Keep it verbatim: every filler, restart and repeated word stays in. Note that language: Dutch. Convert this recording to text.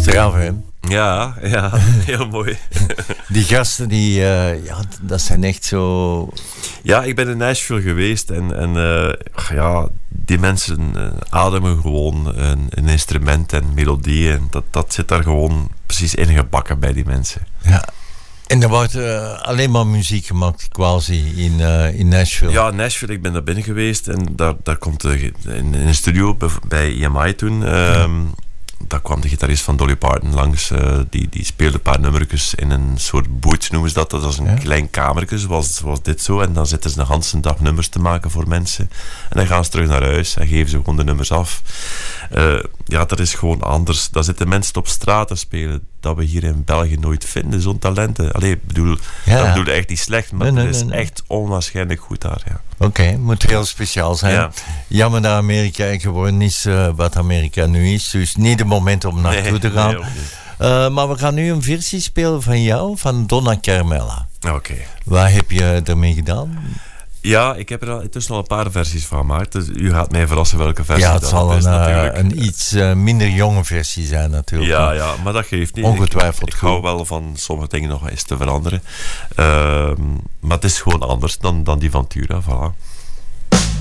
straf, hè? Ja, ja, heel mooi. Die gasten, die, uh, ja, dat zijn echt zo... Ja, ik ben in Nashville geweest en, en uh, ja, die mensen uh, ademen gewoon een, een instrument en melodie en dat, dat zit daar gewoon precies ingebakken bij die mensen. Ja. En er wordt uh, alleen maar muziek gemaakt, quasi, in, uh, in Nashville. Ja, Nashville, ik ben daar binnen geweest en daar, daar komt de, in, in een studio bij E M I toen... Um, ja. Daar kwam de gitarist van Dolly Parton langs. Uh, die, die speelde een paar nummertjes in een soort booth, noemen ze dat. Dat is een ja. klein kamertje, zoals, zoals dit zo. En dan zitten ze een ganse dag nummers te maken voor mensen. En dan gaan ze terug naar huis en geven ze gewoon de nummers af. Uh, ja, dat is gewoon anders. Daar zitten mensen op straat te spelen dat we hier in België nooit vinden. Zo'n talenten. Allee, ik bedoel, ja. dat bedoel echt niet slecht, maar nee, het nee, is nee. echt onwaarschijnlijk goed daar. Ja. Oké, okay, moet heel speciaal zijn. Ja. Jammer dat Amerika geworden is uh, wat Amerika nu is. Dus niet het moment om naartoe nee, te gaan. Nee, uh, maar we gaan nu een versie spelen van jou, van Donna Carmella. Oké. Okay. Wat heb je ermee gedaan? Ja, ik heb er al, intussen al een paar versies van gemaakt. Dus u gaat mij verrassen welke versie ja, het dat zal is een, natuurlijk. een iets uh, minder jonge versie zijn natuurlijk. Ja, ja, maar dat geeft niet. Ongetwijfeld. Ik, ik hou wel van sommige dingen nog eens te veranderen. Uh, maar het is gewoon anders dan, dan die van Tura, voilà.